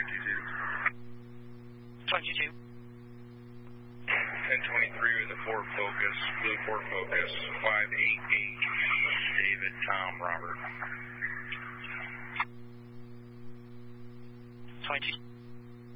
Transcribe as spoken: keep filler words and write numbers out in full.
twenty-two. twenty-two. ten twenty-three with a Ford Focus, blue Ford Focus, five eight eight, David, Tom, Robert. twenty-two.